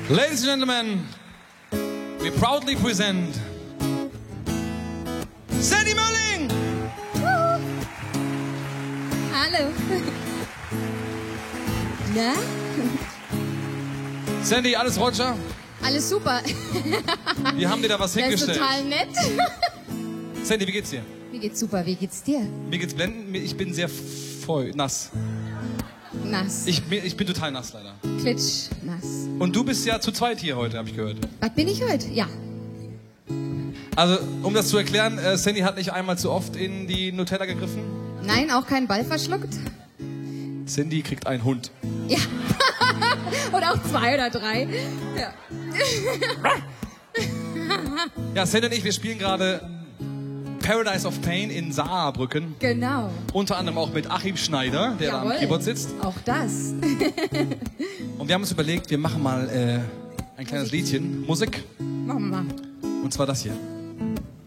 Ladies and gentlemen, we proudly present Sandy Mölling! Hallo. Na? Sandy, alles Roger? Alles super. Wir haben dir da was Das ist hingestellt. total nett. Sandy, wie geht's dir? Mir geht's super, wie geht's dir? Mir geht's blendend, ich bin sehr nass. Nass. Ich bin total nass leider. Klitsch, nass. Und du bist ja zu zweit hier heute, habe ich gehört. Was bin ich heute? Ja. Also, um das zu erklären, Sandy hat nicht einmal zu oft in die Nutella gegriffen. Nein, auch keinen Ball verschluckt? Sandy kriegt einen Hund. Ja. Oder auch 2 oder 3. Ja. Ja, Sandy und ich, wir spielen gerade Paradise of Pain in Saarbrücken. Genau. Unter anderem auch mit Achim Schneider, der da am Keyboard sitzt. Auch das. Und wir haben uns überlegt, wir machen mal ein kleines Liedchen, Musik. Machen wir mal. Und zwar das hier.